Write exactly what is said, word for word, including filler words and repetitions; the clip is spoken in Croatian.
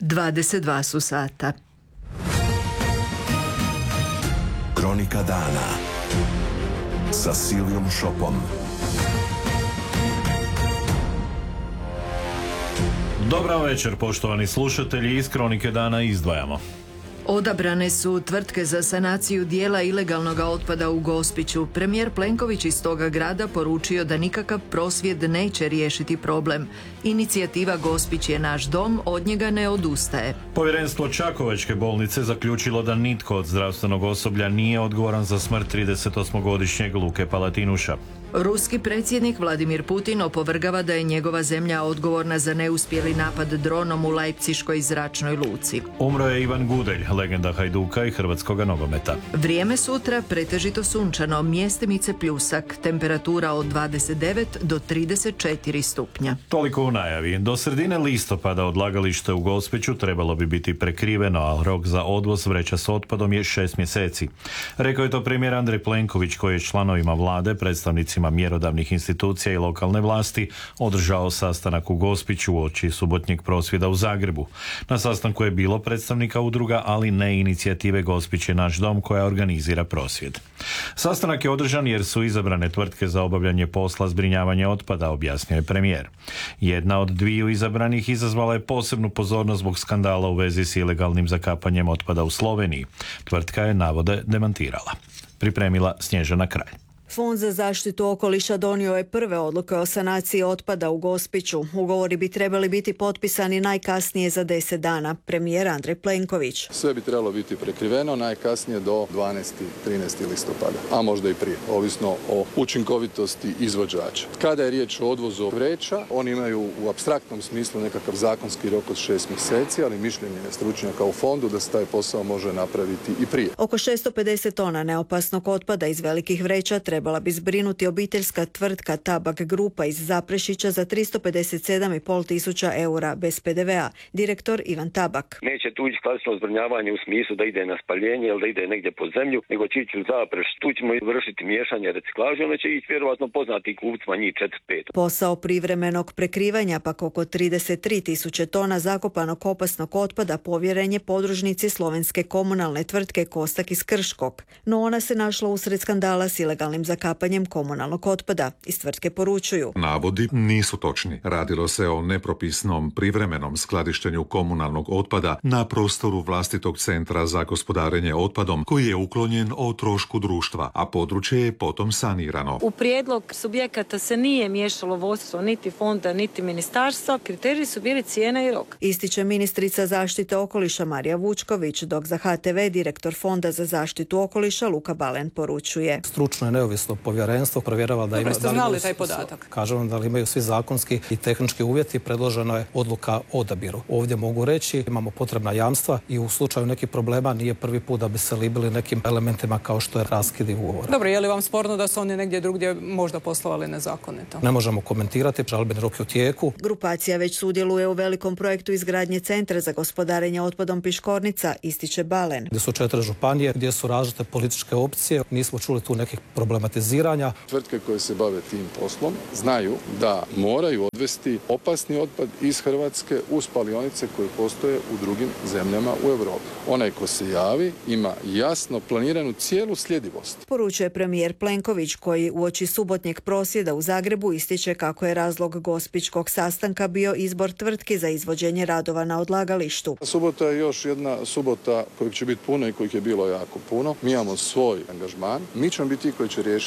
dvadeset dva su sata. Kronika dana sa Silijom Šopom. Dobar večer, poštovani slušatelji, iz Kronike dana izdvajamo. Odabrane su tvrtke za sanaciju dijela ilegalnog otpada u Gospiću. Premijer Plenković iz toga grada poručio da nikakav prosvjed neće riješiti problem. Inicijativa Gospić je naš dom, od njega ne odustaje. Povjerenstvo Čakovečke bolnice zaključilo da nitko od zdravstvenog osoblja nije odgovoran za smrt tridesetosmogodišnjeg Luke Palatinuša. Ruski predsjednik Vladimir Putin opovrgava da je njegova zemlja odgovorna za neuspjeli napad dronom u Lajpciškoj zračnoj luci. Umro je Ivan Gudelj, legenda Hajduka i hrvatskoga nogometa. Vrijeme sutra pretežito sunčano, mjestimice pljusak, temperatura od dvadeset devet do trideset četiri stupnja. Toliko u najavi. Do sredine listopada odlagalište u Gospiću trebalo bi biti prekriveno, a rok za odvoz vreća s otpadom je šest mjeseci. Rekao je to premijer Andrej Plenković, koji je članovima vlade, predstavnicima mjerodavnih institucija i lokalne vlasti održao sastanak u Gospiću uoči subotnjeg prosvjeda u Zagrebu. Na sastanku je bilo predstavnika udruga, ali ne inicijative Gospić je naš dom, koja organizira prosvjed. Sastanak je održan jer su izabrane tvrtke za obavljanje posla zbrinjavanja otpada, objasnio je premijer. Jedna od dviju izabranih izazvala je posebnu pozornost zbog skandala u vezi s ilegalnim zakapanjem otpada u Sloveniji. Tvrtka je navode demantirala. Pripremila Snježana Kralj. Fond za zaštitu okoliša donio je prve odluke o sanaciji otpada u Gospiću. Ugovori bi trebali biti potpisani najkasnije za deset dana. Premijer Andrej Plenković. Sve bi trebalo biti prekriveno najkasnije do dvanaestog trinaestog listopada, a možda i prije, ovisno o učinkovitosti izvođača. Kada je riječ o odvozu vreća, oni imaju u apstraktnom smislu nekakav zakonski rok od šest mjeseci, ali mišljenje je stručnjaka u fondu da se taj posao može napraviti i prije. Oko šesto pedeset tona neopasnog otpada iz velikih vreća treba Trebala bi zbrinuti obiteljska tvrtka Tabak Grupa iz Zaprešića za tristo pedeset sedam i pol tisuća eura bez pe de vea. Direktor Ivan Tabak. Neće tu ići klasično zbrinjavanje u smislu da ide na spaljenje ili da ide negdje pod zemlju, nego će ići u Zapreš. Tu ćemo vršiti miješanje reciklaže, ono će ići vjerovatno poznati kupcima njih četiri pet. Posao privremenog prekrivanja pak oko trideset tri tisuće tona zakopanog opasnog otpada povjeren je podružnici slovenske komunalne tvrtke Kostak iz Krškog. No ona se našla usred skandala s ilegalnim zakapanjem komunalnog otpada. Iz tvrtke poručuju. Navodi nisu točni. Radilo se o nepropisnom privremenom skladištenju komunalnog otpada na prostoru vlastitog centra za gospodarenje otpadom, koji je uklonjen o trošku društva, a područje je potom sanirano. U prijedlog subjekata se nije miješalo vodstvo niti fonda, niti ministarstva. Kriteriji su bili cijena i rok. Ističe ministrica zaštite okoliša Marija Vučković, dok za ha te ve direktor Fonda za zaštitu okoliša Luka Balen poručuje. Stručno je neovisno povjerenstvo provjerava da ima... Dobro, ste znali taj podatak? Kažem da li imaju svi zakonski i tehnički uvjeti, predložena je odluka o odabiru. Ovdje mogu reći, imamo potrebna jamstva i u slučaju nekih problema nije prvi put da bi se libili nekim elementima kao što je raskidi ugovora. Dobro, je li vam sporno da su oni negdje drugdje možda poslovali nezakonito? Ne možemo komentirati, žalbeni rok je u tijeku. Grupacija već sudjeluje u velikom projektu izgradnje centra za gospodarenje otpadom Piškornica, ističe Balen. Gdje su četiri županije, gdje su različite političke opcije, nismo čuli tu nekih problematiziranja. Tvrtke koje se bave tim poslom znaju da moraju odvesti opasni otpad iz Hrvatske u spalionice koje postoje u drugim zemljama u Europi. Onaj ko se javi ima jasno planiranu cijelu sljedivost. Poručuje premijer Plenković, koji uoči subotnjeg prosvjeda u Zagrebu ističe kako je razlog gospićkog sastanka bio izbor tvrtki za izvođenje radova na odlagalištu. Subota je još jedna subota kojeg će biti puno i kojih je bilo jako puno. Mi imamo svoj angažman. Mi ćemo biti ti koji će riješiti